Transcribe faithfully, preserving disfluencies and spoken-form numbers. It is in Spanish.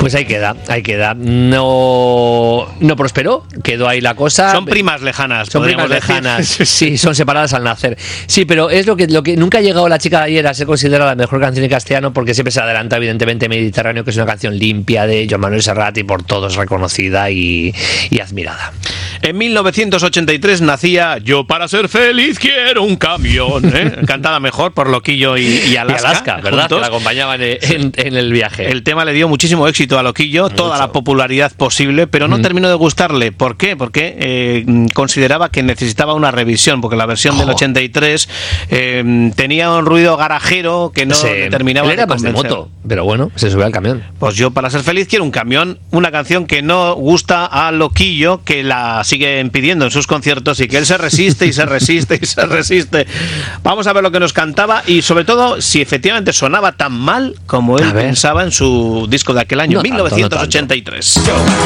Pues ahí queda, ahí queda. No, no prosperó, quedó ahí la cosa. Son primas lejanas. Son primas decir. lejanas, sí, son separadas al nacer. Sí, pero es lo que, lo que nunca ha llegado La chica de ayer a ser considerada la mejor canción en castellano, porque siempre se adelanta, evidentemente, Mediterráneo, que es una canción limpia de Joan Manuel Serrat y por todos reconocida y, y admirada. En mil novecientos ochenta y tres nacía Yo para ser feliz quiero un camión, ¿eh? Cantada mejor por Loquillo y, y Alaska. Y Alaska, ¿verdad? Juntos. Que la acompañaban en, en, en el viaje. El tema le dio muchísimo éxito a Loquillo, Mucho. toda la popularidad posible, pero no mm. terminó de gustarle. ¿Por qué? Porque eh, consideraba que necesitaba una revisión, porque la versión oh. del ochenta y tres eh, tenía un ruido garajero que no sí. le terminaba Él era de más de moto, pero bueno, se subió al camión. Pues Yo para ser feliz quiero un camión, una canción que no gusta a Loquillo, que la siguen pidiendo en sus conciertos y que él se resiste y se resiste y se resiste. Vamos a ver lo que nos cantaba y sobre todo si efectivamente sonaba tan mal como él pensaba en su disco de aquel año, no mil novecientos ochenta y tres. Tanto, no tanto.